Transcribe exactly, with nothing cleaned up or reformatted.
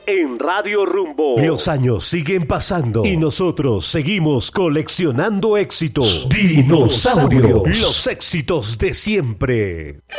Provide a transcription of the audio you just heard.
en Radio Rumbo. Los años siguen pasando y nosotros seguimos coleccionando éxitos. Dinosaurios. Los éxitos de siempre.